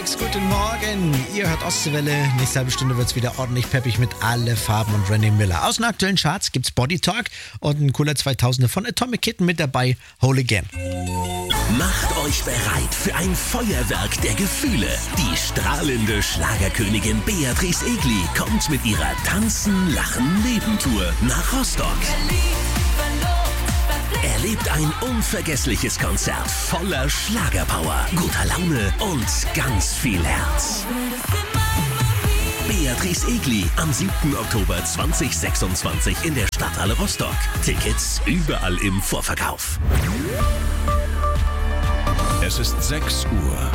Guten Morgen, ihr hört Ostseewelle. Nächste halbe Stunde wird es wieder ordentlich peppig mit Alle Farben und Randy Miller. Aus den aktuellen Charts gibt's Body Talk und ein cooler 2000er von Atomic Kitten mit dabei, Whole Again. Macht euch bereit für ein Feuerwerk der Gefühle. Die strahlende Schlagerkönigin Beatrice Egli kommt mit ihrer Tanzen, Lachen, Leben-Tour nach Rostock. Erlebt ein unvergessliches Konzert voller Schlagerpower, guter Laune und ganz viel Herz. Beatrice Egli am 7. Oktober 2026 in der Stadthalle Rostock. Tickets überall im Vorverkauf. Es ist 6 Uhr.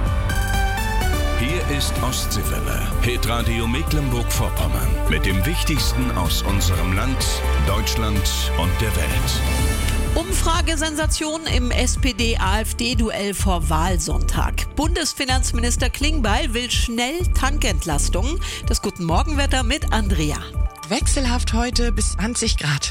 Hier ist Ostseewelle, Hitradio Mecklenburg-Vorpommern. Mit dem Wichtigsten aus unserem Land, Deutschland und der Welt. Umfragesensation im SPD-AfD-Duell vor Wahlsonntag. Bundesfinanzminister Klingbeil will schnell Tankentlastungen. Das Guten Morgenwetter mit Andrea. Wechselhaft heute bis 20 Grad.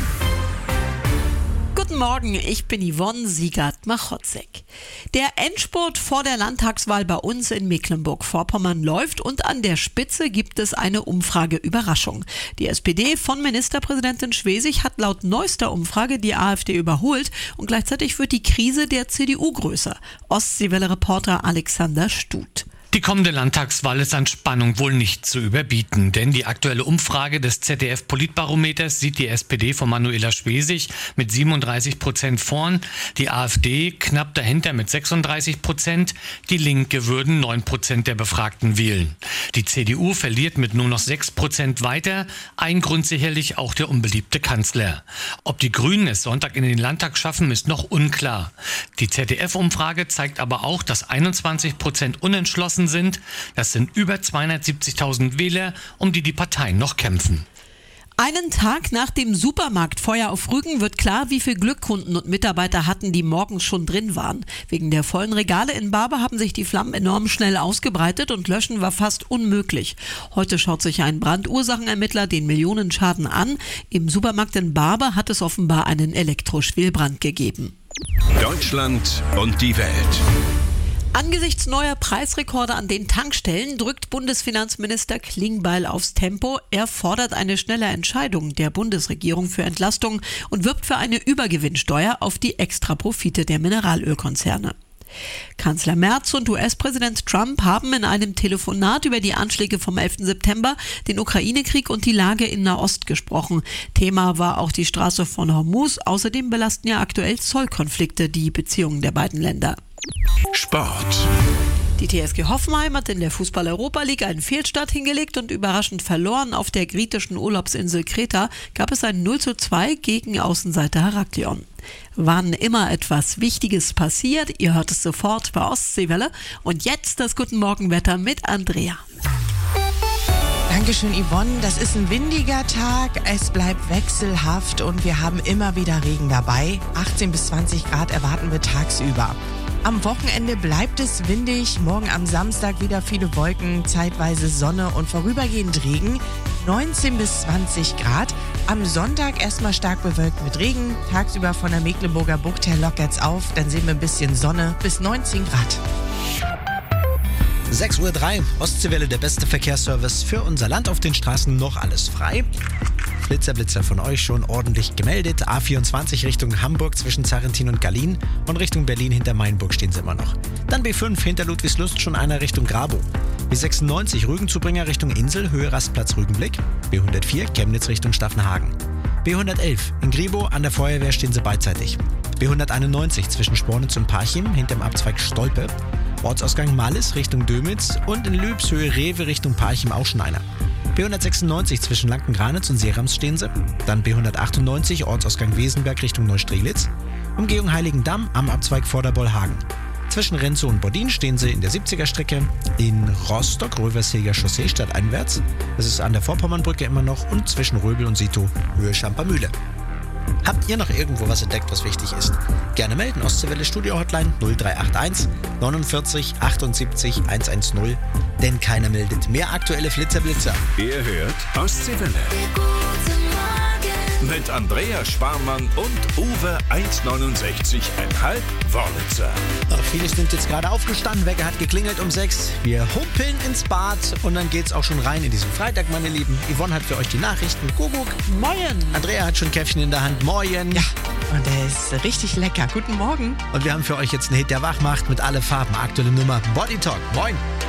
Guten Morgen, ich bin Yvonne Siegert-Machotzek. Der Endspurt vor der Landtagswahl bei uns in Mecklenburg-Vorpommern läuft und an der Spitze gibt es eine Umfrageüberraschung. Die SPD von Ministerpräsidentin Schwesig hat laut neuester Umfrage die AfD überholt und gleichzeitig wird die Krise der CDU größer. Ostseewelle-Reporter Alexander Stuth. Die kommende Landtagswahl ist an Spannung wohl nicht zu überbieten, denn die aktuelle Umfrage des ZDF-Politbarometers sieht die SPD von Manuela Schwesig mit 37% vorn, die AfD knapp dahinter mit 36%, die Linke würden 9% der Befragten wählen. Die CDU verliert mit nur noch 6% weiter, ein Grund sicherlich auch der unbeliebte Kanzler. Ob die Grünen es Sonntag in den Landtag schaffen, ist noch unklar. Die ZDF-Umfrage zeigt aber auch, dass 21% unentschlossen sind. Das sind über 270.000 Wähler, um die Parteien noch kämpfen. Einen Tag nach dem Supermarktfeuer auf Rügen wird klar, wie viel Glück Kunden und Mitarbeiter hatten, die morgens schon drin waren. Wegen der vollen Regale in Barbe haben sich die Flammen enorm schnell ausgebreitet und Löschen war fast unmöglich. Heute schaut sich ein Brandursachenermittler den Millionenschaden an. Im Supermarkt in Barbe hat es offenbar einen Elektroschwelbrand gegeben. Deutschland und die Welt. Angesichts neuer Preisrekorde an den Tankstellen drückt Bundesfinanzminister Klingbeil aufs Tempo. Er fordert eine schnelle Entscheidung der Bundesregierung für Entlastung und wirbt für eine Übergewinnsteuer auf die Extraprofite der Mineralölkonzerne. Kanzler Merz und US-Präsident Trump haben in einem Telefonat über die Anschläge vom 11. September, den Ukraine-Krieg und die Lage in Nahost gesprochen. Thema war auch die Straße von Hormuz. Außerdem belasten ja aktuell Zollkonflikte die Beziehungen der beiden Länder. Sport. Die TSG Hoffenheim hat in der Fußball-Europa League einen Fehlstart hingelegt und überraschend verloren. Auf der griechischen Urlaubsinsel Kreta gab es ein 0:2 gegen Außenseiter Heraklion. Wann immer etwas Wichtiges passiert, ihr hört es sofort bei Ostseewelle. Und jetzt das Guten Morgenwetter mit Andrea. Dankeschön, Yvonne. Das ist ein windiger Tag. Es bleibt wechselhaft und wir haben immer wieder Regen dabei. 18 bis 20 Grad erwarten wir tagsüber. Am Wochenende bleibt es windig. Morgen am Samstag wieder viele Wolken, zeitweise Sonne und vorübergehend Regen. 19 bis 20 Grad. Am Sonntag erstmal stark bewölkt mit Regen. Tagsüber von der Mecklenburger Bucht her lockert's auf. Dann sehen wir ein bisschen Sonne bis 19 Grad. 6:03 Uhr, Ostseewelle, der beste Verkehrsservice für unser Land. Auf den Straßen noch alles frei. Blitzer von euch schon ordentlich gemeldet. A24 Richtung Hamburg zwischen Zarrentin und Gallien und Richtung Berlin hinter Mainburg stehen sie immer noch. Dann B5 hinter Ludwigslust schon einer Richtung Grabow. B96 Rügenzubringer Richtung Insel, Höhe Rastplatz Rügenblick. B104 Chemnitz Richtung Staffenhagen. B111 in Gribow an der Feuerwehr stehen sie beidseitig. B191 zwischen Spornitz und Parchim hinterm Abzweig Stolpe. Ortsausgang Mallis Richtung Dömitz und in Lübs Höhe Rewe Richtung Parchim auch schon einer. B196 zwischen Lanken-Granitz und Serams stehen sie. Dann B198 Ortsausgang Wesenberg Richtung Neustrelitz. Umgehung Heiligendamm am Abzweig Vorderbollhagen. Zwischen Renzow und Bodin stehen sie in der 70er-Strecke. In Rostock Röversheger Chaussee stadteinwärts. Das ist an der Vorpommernbrücke immer noch. Und zwischen Röbel und Sito Höhe Schampermühle. Habt ihr noch irgendwo was entdeckt, was wichtig ist? Gerne melden. Ostseewelle Studio Hotline 0381 49 78 110. Denn keiner meldet mehr aktuelle Flitzer. Ihr hört Ostseewelle. Guten Morgen. Mit Andrea Sparmann und Uwe 1,69,5 Wörlitzer. Viele sind jetzt gerade aufgestanden, Wecker hat geklingelt um 6. Wir humpeln ins Bad und dann geht's auch schon rein in diesen Freitag, meine Lieben. Yvonne hat für euch die Nachrichten. Kuckuck. Moin. Andrea hat schon Käffchen in der Hand. Moin. Ja, und der ist richtig lecker. Guten Morgen. Und wir haben für euch jetzt einen Hit, der wach macht mit alle Farben. Aktuelle Nummer Body Talk. Moin.